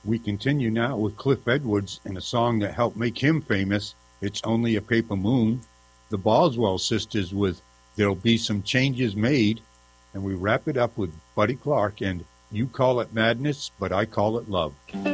We continue now with Cliff Edwards and a song that helped make him famous, It's Only a Paper Moon. The Boswell Sisters with There'll Be Some Changes Made. And we wrap it up with Buddy Clark and You Call It Madness, But I Call It Love.